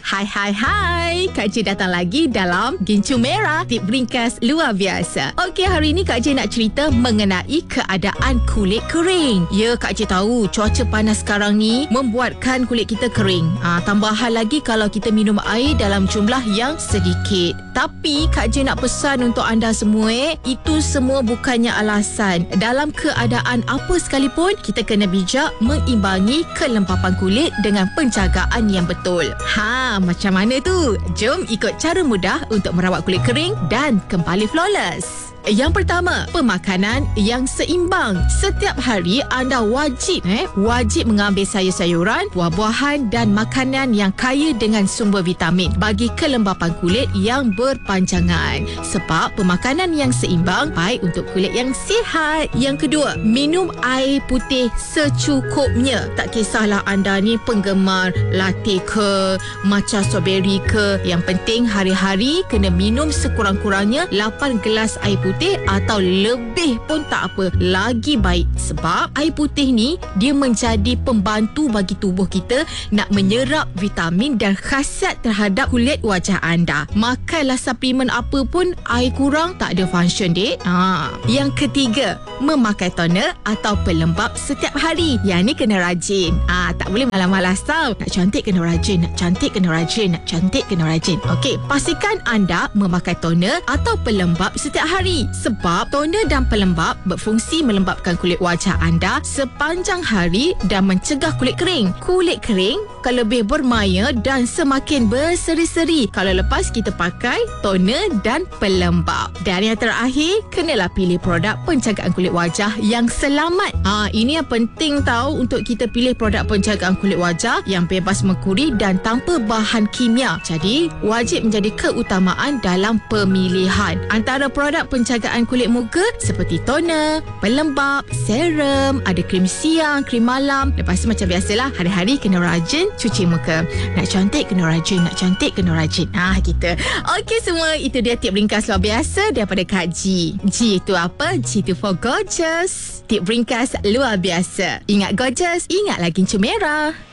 Hai, Kak J datang lagi dalam Gincu Merah, tip ringkas luar biasa. Okey, hari ni Kak J nak cerita mengenai keadaan kulit kering. Ya, Kak J tahu cuaca panas sekarang ni membuatkan kulit kita kering. Tambahan lagi kalau kita minum air dalam jumlah yang sedikit. Tapi Kak J nak pesan untuk anda semua, itu semua bukannya alasan. Dalam keadaan apa sekalipun, kita kena bijak mengimbangi kelembapan kulit dengan penjagaan yang betul. Macam mana tu? Jom ikut cara mudah untuk merawat kulit kering dan kembali flawless. Yang pertama, pemakanan yang seimbang. Setiap hari anda wajib mengambil sayur-sayuran, buah-buahan dan makanan yang kaya dengan sumber vitamin bagi kelembapan kulit yang berpanjangan. Sebab pemakanan yang seimbang baik untuk kulit yang sihat. Yang kedua, minum air putih secukupnya. Tak kisahlah anda ni penggemar latte ke, matcha strawberry ke. Yang penting hari-hari kena minum sekurang-kurangnya 8 gelas air putih atau lebih pun tak apa, lagi baik. Sebab air putih ni dia menjadi pembantu bagi tubuh kita nak menyerap vitamin dan khasiat terhadap kulit wajah anda. Makanlah suplemen apa pun, air kurang tak ada function, dek. Yang ketiga, memakai toner atau pelembap setiap hari. Yang ni kena rajin. Tak boleh malas-malas tau. Nak cantik kena rajin, nak cantik kena rajin, nak cantik kena rajin. Okey, pastikan anda memakai toner atau pelembap setiap hari. Sebab toner dan pelembap berfungsi melembapkan kulit wajah anda sepanjang hari dan mencegah kulit kering. Kulit kering lebih bermaya dan semakin berseri-seri kalau lepas kita pakai toner dan pelembap. Dan yang terakhir, kenalah pilih produk penjagaan kulit wajah yang selamat. Ini yang penting tahu, untuk kita pilih produk penjagaan kulit wajah yang bebas merkuri dan tanpa bahan kimia. Jadi, wajib menjadi keutamaan dalam pemilihan. Antara produk penjagaan kulit muka seperti toner, pelembap, serum, ada krim siang, krim malam. Lepas tu macam biasalah, hari-hari kena rajin cuci muka. Nak cantik kena rajin, nak cantik kena rajin. Kita. Okey semua, itu dia tip ringkas luar biasa daripada Kak G. G itu apa? G itu for gorgeous. Tip ringkas luar biasa. Ingat gorgeous, ingat lagi Gincu Merah.